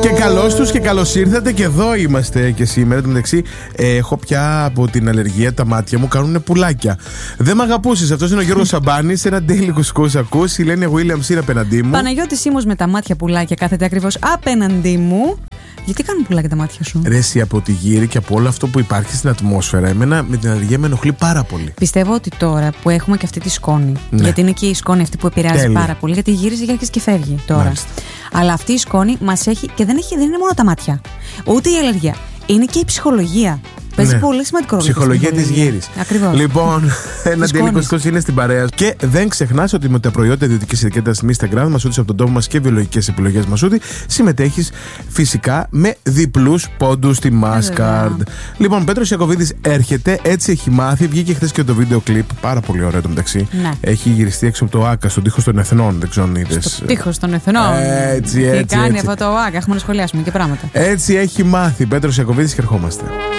Και καλώς τους και καλώς ήρθατε και εδώ είμαστε και σήμερα. Εν τω μεταξύ, έχω πια από την αλλεργία τα μάτια μου κάνουν πουλάκια. Δεν μ' αγαπούσες. Αυτός είναι ο Γιώργος Σαμπάνης. Ένα daily κουσκούς ακούς. Η Λένια Williams είναι απέναντί μου. Παναγιώτης Σίμος με τα μάτια πουλάκια κάθεται ακριβώς απέναντί μου. Γιατί κάνουν πουλάκια τα μάτια σου? Ρε εσύ, από τη γύρι και από όλο αυτό που υπάρχει στην ατμόσφαιρα, εμένα με την αλλεργία με ενοχλεί πάρα πολύ. Πιστεύω ότι τώρα που έχουμε και αυτή τη σκόνη, γιατί είναι και η σκόνη αυτή που επηρεάζει πάρα πολύ, γιατί γύριζε και άρχισε και φεύγει τώρα. Μάλιστα. Αλλά αυτή η σκόνη μας έχει και δεν είναι μόνο τα μάτια. Ούτε η αλλεργία. Είναι και η ψυχολογία. Παίζει πολύ σημαντικό ρόλο. Ψυχολογία της γύρης. Ακριβώς. Λοιπόν, ένα τελικό είναι στην παρέα. Και δεν ξεχνάς ότι με τα προϊόντα ιδιωτικής ετικέτας Instagram, Μασούτης από τον τόπο μας και βιολογικές επιλογές Μασούτη, συμμετέχεις φυσικά με διπλούς πόντους στη Mastercard. Λοιπόν, Πέτρος Ιακωβίδης έρχεται, έτσι έχει μάθει. Βγήκε χθες και το βίντεο κλιπ. Πάρα πολύ ωραίο το μεταξύ. Ναι. Έχει γυριστεί έξω από το ΆΚΑ, στον τοίχο των Εθνών. Δεν ξέρω αν είδες. Στο τοίχος των Εθνών. Έτσι. Και κάνει αυτό το ΆΚΑ. Έχουμε να σχολιάσουμε και πράγματα. Έτσι έχει μάθει. Πέτρος Ιακωβίδης και ερχόμαστε.